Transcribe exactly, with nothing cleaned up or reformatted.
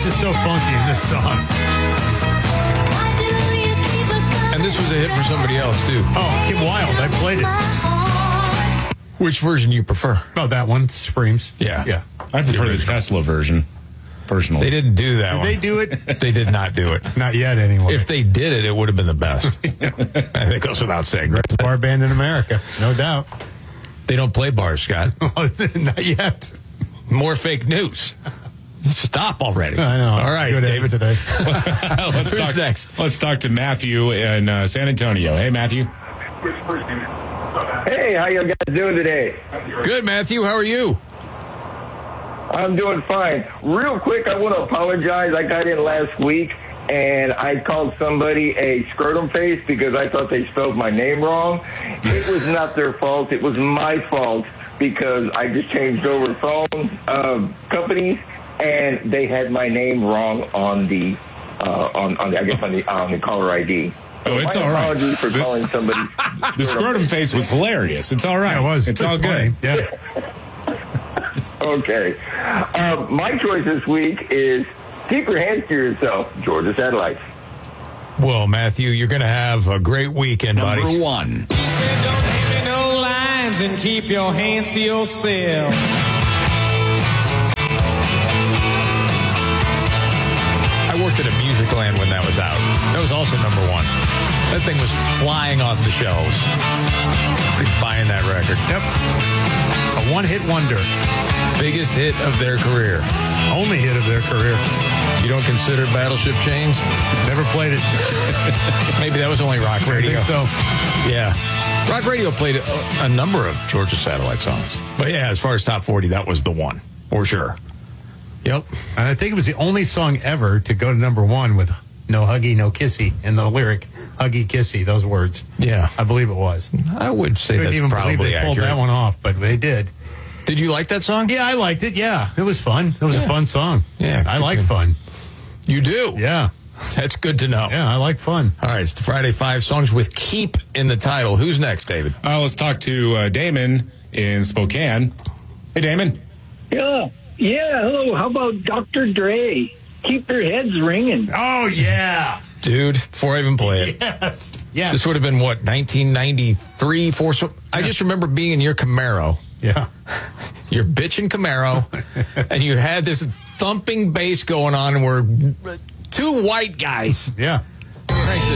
is so funky in this song. And this was a hit for somebody else, too. Oh, Kim Wilde. I played it. Which version do you prefer? Oh, that one. Supremes. Yeah. Yeah. I prefer the Tesla version, personally. They didn't do that Did one. they do it? They did not do it. Not yet, anyway. If they did it, it would have been the best. I think it goes without saying. Best bar band in America, no doubt. They don't play bars, Scott. Not yet. More fake news. Stop already. I know. All right, Good David. today. let's Who's talk, next? Let's talk to Matthew in uh, San Antonio. Hey, Matthew. Hey, how you guys doing today? Good, Matthew. How are you? I'm doing fine. Real quick, I want to apologize. I got in last week, and I called somebody a scrotum face because I thought they spelled my name wrong. It was not their fault. It was my fault because I just changed over phone uh, companies, and they had my name wrong on the, uh, on, on the, I guess on the, on the caller I D. Oh, it's my all right. apologies for calling somebody. The scrotum face was hilarious. It's all right. Yeah, it was. It's It was all funny. good. Yeah. Okay. Um, my choice this week is keep your hands to yourself, Georgia Satellites. Well, Matthew, you're going to have a great weekend, buddy. Number one. Said, don't give me no lines and keep your hands to yourself. I worked at a music land when that was out. That was also number one. That thing was flying off the shelves. Be buying that record. Yep. A one-hit wonder. Biggest hit of their career. Only hit of their career. You don't consider Battleship Chains? Never played it. Maybe that was only rock I radio. think so. Yeah. Rock radio played a, a number of Georgia Satellite songs. But yeah, as far as top forty, that was the one. For sure. Yep. And I think it was the only song ever to go to number one with no huggy, no kissy in the lyric. Huggy, kissy, those words. Yeah. I believe it was. I would say Couldn't that's even believe probably they pulled accurate. that one off, but they did. Did you like that song? Yeah, I liked it. Yeah, it was fun. It was Yeah. a fun song. Yeah, I good like to- fun. You do? Yeah, That's good to know. yeah, I like fun. All right, it's the Friday Five songs with keep in the title. Who's next, David? Uh, let's talk to uh, Damon in Spokane. Hey, Damon. Yeah, yeah. Hello. How about Doctor Dre? Keep your heads ringing. Oh yeah, Dude, before I even play it. yes, yes. This would have been, what, nineteen ninety-three? Four, so, I just remember being in your Camaro, Yeah, your bitchin' Camaro, and you had this thumping bass going on, and we're two white guys. yeah. Crank this